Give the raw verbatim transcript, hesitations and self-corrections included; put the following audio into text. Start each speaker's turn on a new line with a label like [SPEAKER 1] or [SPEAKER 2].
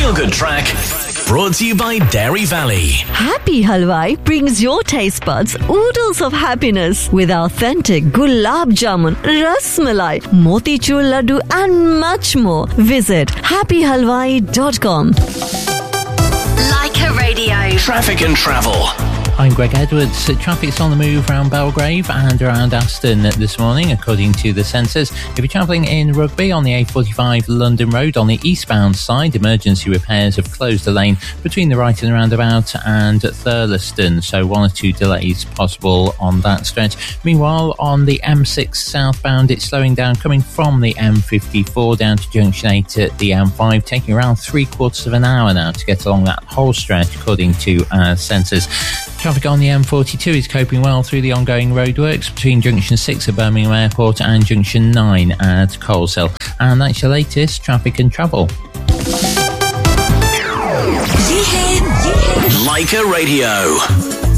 [SPEAKER 1] feel-good track brought to you by Dairy Valley.
[SPEAKER 2] Happy Halwai brings your taste buds oodles of happiness with authentic gulab jamun, ras malai, motichur laddu and much more. Visit happy halwai dot com.
[SPEAKER 3] Leica Radio.
[SPEAKER 1] Traffic and travel.
[SPEAKER 4] I'm Greg Edwards. Traffic's on the move around Belgrave and around Aston this morning, according to the sensors. If you're travelling in Rugby on the A forty-five London Road on the eastbound side, emergency repairs have closed the lane between the right and roundabout and Thurleston, so one or two delays possible on that stretch. Meanwhile, on the M six southbound, it's slowing down coming from the M fifty-four down to junction eight at the M five, taking around three quarters of an hour now to get along that whole stretch, according to our sensors. Traffic on the M forty-two is coping well through the ongoing roadworks between Junction six at Birmingham Airport and Junction nine at Coleshill. And that's your latest traffic and travel.
[SPEAKER 1] Leica Radio.